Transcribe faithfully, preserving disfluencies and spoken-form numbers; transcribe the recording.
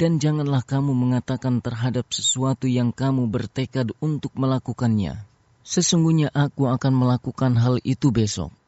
Dan janganlah kamu mengatakan terhadap sesuatu yang kamu bertekad untuk melakukannya, sesungguhnya aku akan melakukan hal itu besok.